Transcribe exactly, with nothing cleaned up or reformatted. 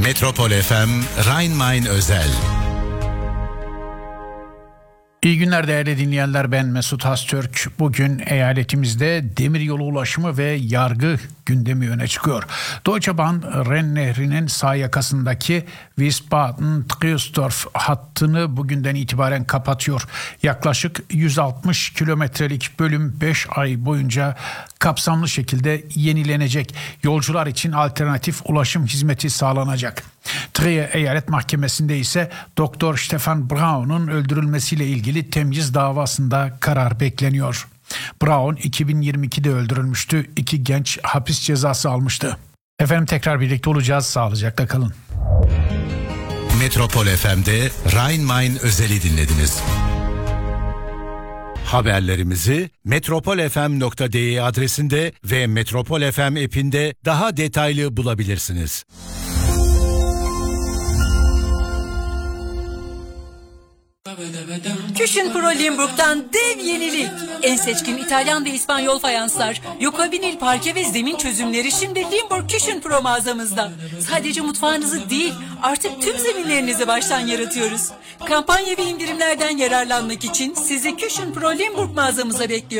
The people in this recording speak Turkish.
Metropol F M Rhein-Main özel. İyi günler değerli dinleyenler, ben Mesut Hastürk. Bugün eyaletimizde demiryolu ulaşımı ve yargı gündemi öne çıkıyor. Deutsche Bahn, Ren Nehri'nin sağ yakasındaki Wiesbaden-Triesdorf hattını bugünden itibaren kapatıyor. Yaklaşık yüz altmış kilometrelik bölüm beş ay boyunca kapsamlı şekilde yenilenecek. Yolcular için alternatif ulaşım hizmeti sağlanacak. Trier Eyalet Mahkemesi'nde ise Doktor Stefan Braun'un öldürülmesiyle ilgili temyiz davasında karar bekleniyor. Braun iki bin yirmi ikide öldürülmüştü. İki genç hapis cezası almıştı. Efendim tekrar birlikte olacağız. Sağlıcakla kalın. Metropol F M'de Rhein-Main özeli dinlediniz. Haberlerimizi metropol f m nokta d e adresinde ve Metropol F M app'inde daha detaylı bulabilirsiniz. Küchenpro Limburg'dan dev yenilik. En seçkin İtalyan ve İspanyol fayanslar, yuka vinil parke ve zemin çözümleri şimdi Limburg Küchenpro mağazamızda. Sadece mutfağınızı değil, artık tüm zeminlerinizi baştan yaratıyoruz. Kampanya ve indirimlerden yararlanmak için sizi Küchenpro Limburg mağazamıza bekliyoruz.